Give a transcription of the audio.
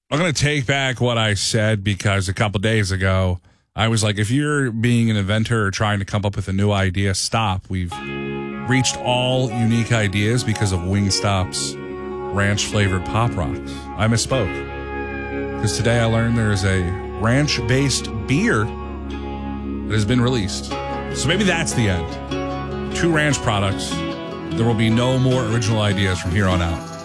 I'm going to take back what I said because a couple days ago, I was like, if you're being an inventor or trying to come up with a new idea, stop. We've reached all unique ideas because of Wingstop's ranch-flavored Pop Rocks. I misspoke. Because today I learned there is a ranch-based beer that has been released. So maybe that's the end. 2 ranch products. There will be no more original ideas from here on out.